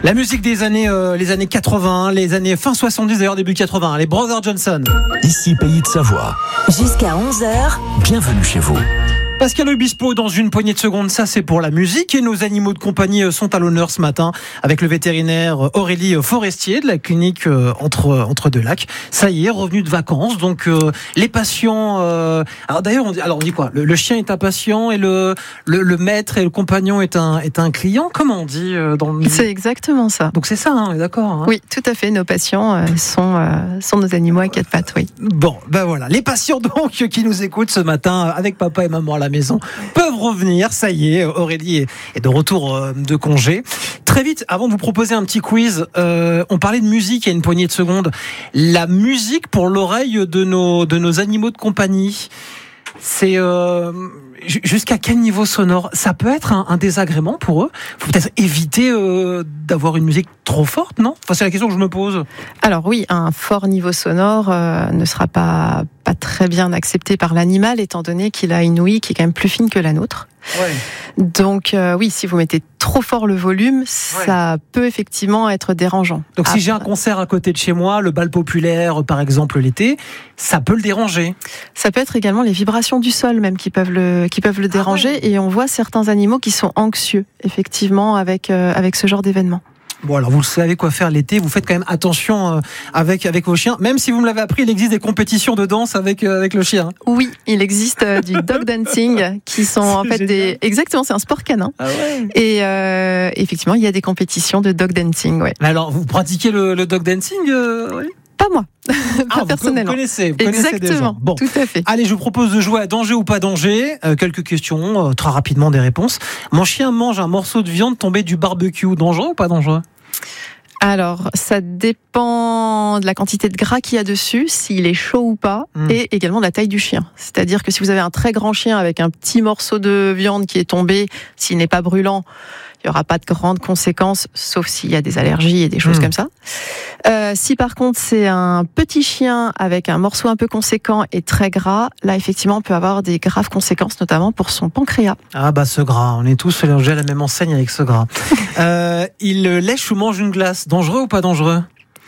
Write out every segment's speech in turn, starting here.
La musique des années, les années 80, les années fin 70 d'ailleurs, début 80, les Brothers Johnson. Ici Pays de Savoie. Jusqu'à 11h. Bienvenue chez vous. Pascal Obispo dans une poignée de secondes, ça c'est pour la musique et nos animaux de compagnie sont à l'honneur ce matin avec le vétérinaire Aurélie Forestier de la clinique entre deux lacs. Ça y est, revenu de vacances, donc les patients. Alors d'ailleurs on dit quoi ? Le chien est un patient et le maître et le compagnon est un client. Comment on dit dans le... C'est exactement ça. Donc c'est ça, hein, on est d'accord. Hein. Oui, tout à fait. Nos patients sont nos animaux à quatre pattes, oui. Bon, ben voilà, les patients donc qui nous écoutent ce matin avec papa et maman à la maison peuvent revenir. Ça y est, Aurélie est de retour de congé. Très vite, avant de vous proposer un petit quiz, on parlait de musique il y a une poignée de secondes. La musique pour l'oreille de nos animaux de compagnie, c'est jusqu'à quel niveau sonore ? Ça peut être un désagrément pour eux ? Faut peut-être éviter d'avoir une musique trop forte, non ? Enfin, c'est la question que je me pose. Alors oui, un fort niveau sonore ne sera pas très bien accepté par l'animal, étant donné qu'il a une ouïe qui est quand même plus fine que la nôtre. Ouais. Donc oui, si vous mettez trop fort le volume, ça peut effectivement être dérangeant. Donc si j'ai un concert à côté de chez moi, le bal populaire par exemple l'été, ça peut le déranger. Ça peut être également les vibrations du sol même qui peuvent le déranger, et on voit certains animaux qui sont anxieux effectivement avec ce genre d'événement. Bon, alors vous savez quoi faire l'été, vous faites quand même attention avec vos chiens, même si vous me l'avez appris, il existe des compétitions de danse avec le chien. Oui, il existe du dog dancing qui sont en fait exactement, c'est un sport canin. Ah ouais. Et effectivement, il y a des compétitions de dog dancing, ouais. Alors, vous pratiquez le dog dancing oui. Pas moi, pas personnellement. Vous connaissez exactement, des gens. Bon. Tout à fait. Allez, je vous propose de jouer à danger ou pas danger. Quelques questions, très rapidement des réponses. Mon chien mange un morceau de viande tombé du barbecue. Dangereux ou pas dangereux ? Alors, ça dépend de la quantité de gras qu'il y a dessus, s'il est chaud ou pas, et également de la taille du chien. C'est-à-dire que si vous avez un très grand chien avec un petit morceau de viande qui est tombé, s'il n'est pas brûlant, il n'y aura pas de grandes conséquences, sauf s'il y a des allergies et des choses comme ça. Si par contre c'est un petit chien avec un morceau un peu conséquent et très gras, là effectivement on peut avoir des graves conséquences, notamment pour son pancréas. Ah bah ce gras, on est tous logés à la même enseigne avec ce gras. Il lèche ou mange une glace, dangereux ou pas dangereux ?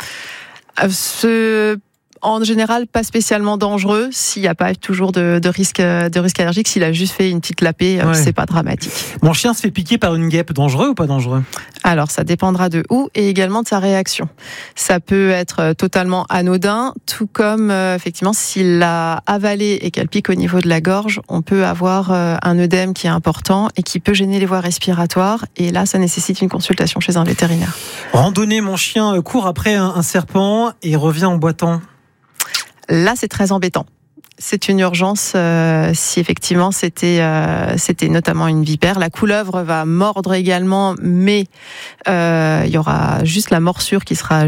En général, pas spécialement dangereux s'il n'y a pas toujours de risque allergique. S'il a juste fait une petite lapée, c'est pas dramatique. Mon chien se fait piquer par une guêpe, dangereux ou pas dangereux ? Alors, ça dépendra de où et également de sa réaction. Ça peut être totalement anodin, tout comme effectivement s'il l'a avalé et qu'elle pique au niveau de la gorge, on peut avoir un œdème qui est important et qui peut gêner les voies respiratoires. Et là, ça nécessite une consultation chez un vétérinaire. Randonnée, mon chien court après un serpent et revient en boitant. Là, c'est très embêtant. C'est une urgence si effectivement c'était notamment une vipère. La couleuvre va mordre également, mais il y aura juste la morsure qui sera